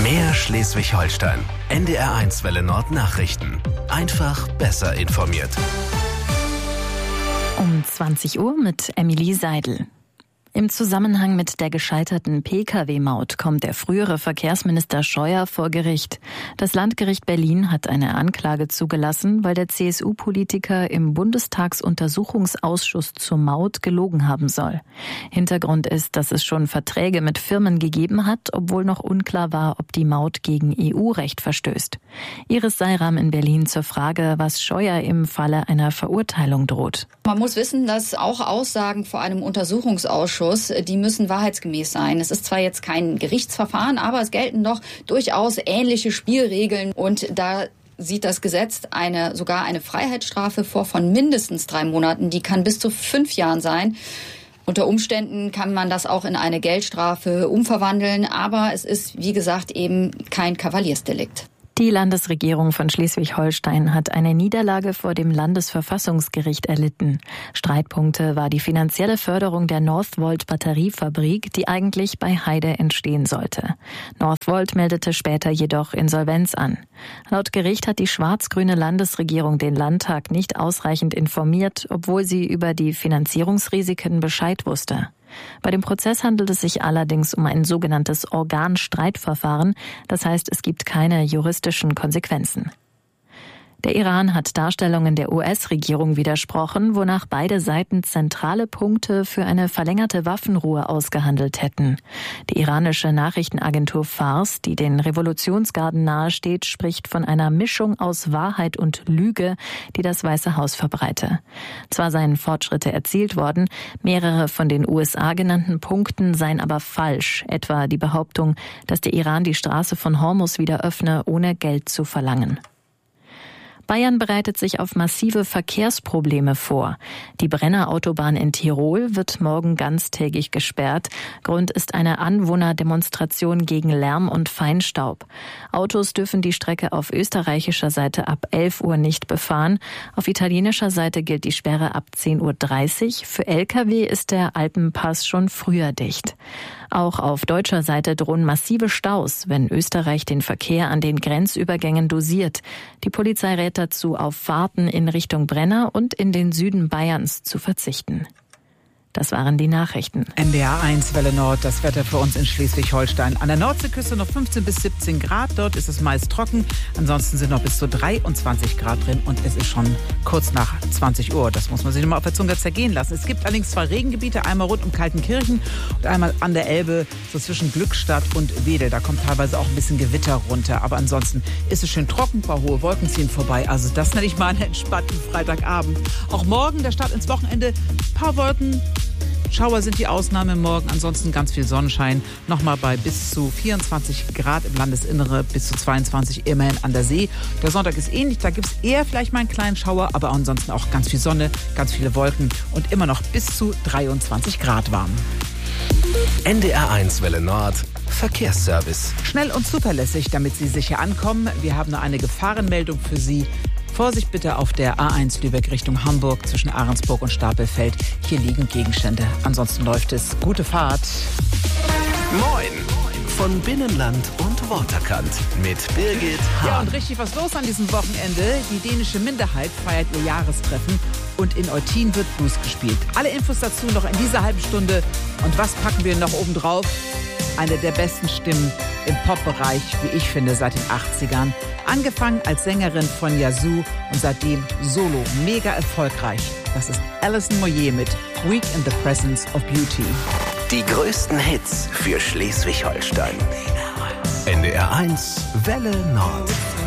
Mehr Schleswig-Holstein. NDR1 Welle Nord Nachrichten. Einfach besser informiert. Um 20 Uhr mit Emilie Seidel. Im Zusammenhang mit der gescheiterten Pkw-Maut kommt der frühere Verkehrsminister Scheuer vor Gericht. Das Landgericht Berlin hat eine Anklage zugelassen, weil der CSU-Politiker im Bundestagsuntersuchungsausschuss zur Maut gelogen haben soll. Hintergrund ist, dass es schon Verträge mit Firmen gegeben hat, obwohl noch unklar war, ob die Maut gegen EU-Recht verstößt. Iris Seiram in Berlin zur Frage, was Scheuer im Falle einer Verurteilung droht. Man muss wissen, dass auch Aussagen vor einem Untersuchungsausschuss, die müssen wahrheitsgemäß sein. Es ist zwar jetzt kein Gerichtsverfahren, aber es gelten doch durchaus ähnliche Spielregeln. Und da sieht das Gesetz sogar eine Freiheitsstrafe vor von mindestens 3 Monaten. Die kann bis zu 5 Jahren sein. Unter Umständen kann man das auch in eine Geldstrafe umverwandeln. Aber es ist, wie gesagt, eben kein Kavaliersdelikt. Die Landesregierung von Schleswig-Holstein hat eine Niederlage vor dem Landesverfassungsgericht erlitten. Streitpunkte war die finanzielle Förderung der Northvolt Batteriefabrik, die eigentlich bei Heide entstehen sollte. Northvolt meldete später jedoch Insolvenz an. Laut Gericht hat die schwarz-grüne Landesregierung den Landtag nicht ausreichend informiert, obwohl sie über die Finanzierungsrisiken Bescheid wusste. Bei dem Prozess handelt es sich allerdings um ein sogenanntes Organstreitverfahren, das heißt, es gibt keine juristischen Konsequenzen. Der Iran hat Darstellungen der US-Regierung widersprochen, wonach beide Seiten zentrale Punkte für eine verlängerte Waffenruhe ausgehandelt hätten. Die iranische Nachrichtenagentur Fars, die den Revolutionsgarden nahesteht, spricht von einer Mischung aus Wahrheit und Lüge, die das Weiße Haus verbreite. Zwar seien Fortschritte erzielt worden, mehrere von den USA genannten Punkten seien aber falsch, etwa die Behauptung, dass der Iran die Straße von Hormuz wieder öffne, ohne Geld zu verlangen. Bayern bereitet sich auf massive Verkehrsprobleme vor. Die Brennerautobahn in Tirol wird morgen ganztägig gesperrt. Grund ist eine Anwohnerdemonstration gegen Lärm und Feinstaub. Autos dürfen die Strecke auf österreichischer Seite ab 11 Uhr nicht befahren. Auf italienischer Seite gilt die Sperre ab 10.30 Uhr. Für Lkw ist der Alpenpass schon früher dicht. Auch auf deutscher Seite drohen massive Staus, wenn Österreich den Verkehr an den Grenzübergängen dosiert. Die Polizei rät dazu, auf Fahrten in Richtung Brenner und in den Süden Bayerns zu verzichten. Das waren die Nachrichten. NDR1 Welle Nord, das Wetter für uns in Schleswig-Holstein. An der Nordseeküste noch 15 bis 17 Grad, dort ist es meist trocken. Ansonsten sind noch bis zu 23 Grad drin und es ist schon kurz nach 20 Uhr. Das muss man sich nochmal auf der Zunge zergehen lassen. Es gibt allerdings 2 Regengebiete, einmal rund um Kaltenkirchen und einmal an der Elbe, so zwischen Glückstadt und Wedel. Da kommt teilweise auch ein bisschen Gewitter runter. Aber ansonsten ist es schön trocken, ein paar hohe Wolken ziehen vorbei. Also das nenne ich mal einen entspannten Freitagabend. Auch morgen, der Start ins Wochenende, ein paar Wolken. Schauer sind die Ausnahme morgen, ansonsten ganz viel Sonnenschein. Nochmal bei bis zu 24 Grad im Landesinnere, bis zu 22 immerhin an der See. Der Sonntag ist ähnlich, da gibt es eher vielleicht mal einen kleinen Schauer, aber ansonsten auch ganz viel Sonne, ganz viele Wolken und immer noch bis zu 23 Grad warm. NDR1 Welle Nord. Verkehrsservice. Schnell und zuverlässig, damit Sie sicher ankommen. Wir haben noch eine Gefahrenmeldung für Sie. Vorsicht bitte auf der A1 Lübeck Richtung Hamburg zwischen Ahrensburg und Stapelfeld. Hier liegen Gegenstände. Ansonsten läuft es. Gute Fahrt. Moin. Von Binnenland und Waterkant mit Birgit Hahn. Ja, und richtig was los an diesem Wochenende. Die dänische Minderheit feiert ihr Jahrestreffen und in Eutin wird Blues gespielt. Alle Infos dazu noch in dieser halben Stunde. Und was packen wir noch oben drauf? Eine der besten Stimmen im Pop-Bereich, wie ich finde, seit den 80ern. Angefangen als Sängerin von Yazoo und seitdem solo mega erfolgreich. Das ist Alison Moyet mit Week in the Presence of Beauty. Die größten Hits für Schleswig-Holstein. NDR1 Welle Nord.